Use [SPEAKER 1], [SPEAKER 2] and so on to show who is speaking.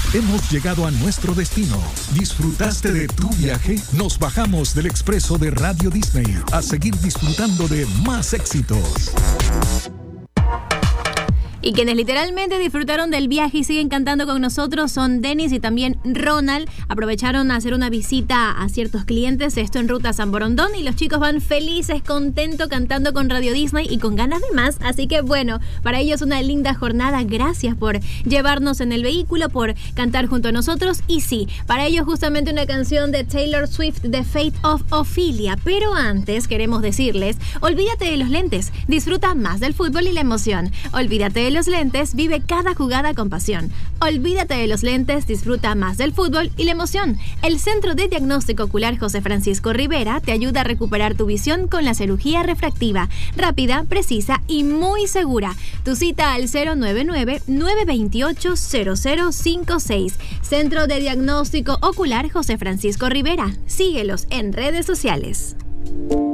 [SPEAKER 1] Hemos llegado a nuestro destino. ¿Disfrutaste de tu viaje? Nos bajamos del expreso de Radio Disney a seguir disfrutando de más éxitos.
[SPEAKER 2] Y quienes literalmente disfrutaron del viaje y siguen cantando con nosotros son Denis y también Ronald. Aprovecharon a hacer una visita a ciertos clientes, esto en Ruta San Borondón, y los chicos van felices, contentos, cantando con Radio Disney y con ganas de más. Así que bueno, para ellos una linda jornada. Gracias por llevarnos en el vehículo, por cantar junto a nosotros. Y sí, para ellos justamente una canción de Taylor Swift, The Fate of Ophelia. Pero antes queremos decirles, olvídate de los lentes, disfruta más del fútbol y la emoción. Olvídate de los lentes, vive cada jugada con pasión. Olvídate de los lentes, disfruta más del fútbol y la emoción. El Centro de Diagnóstico Ocular José Francisco Rivera te ayuda a recuperar tu visión con la cirugía refractiva, rápida, precisa y muy segura. Tu cita al 099-928-0056. Centro de Diagnóstico Ocular José Francisco Rivera. Síguelos en redes sociales.